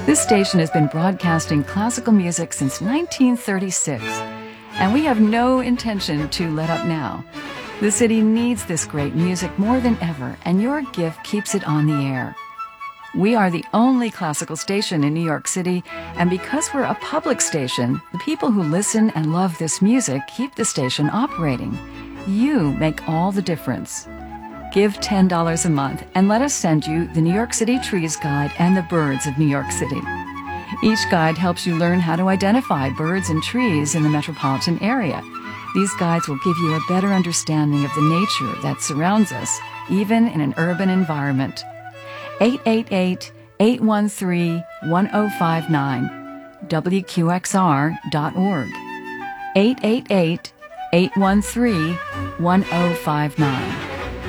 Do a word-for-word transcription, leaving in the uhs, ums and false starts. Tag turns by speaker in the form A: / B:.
A: This station has been broadcasting classical music since nineteen thirty-six, and we have no intention to let up now. The city needs this great music more than ever, and your gift keeps it on the air. We are the only classical station in New York City, and because we're a public station, the people who listen and love this music keep the station operating. You make all the difference. Give ten dollars a month and let us send you the New York City Trees Guide and the Birds of New York City. Each guide helps you learn how to identify birds and trees in the metropolitan area. These guides will give you a better understanding of the nature that surrounds us, even in an urban environment. eight eight eight, eight one three, one zero five nine, W Q X R dot org. eight eight eight, eight one three, one zero five nine.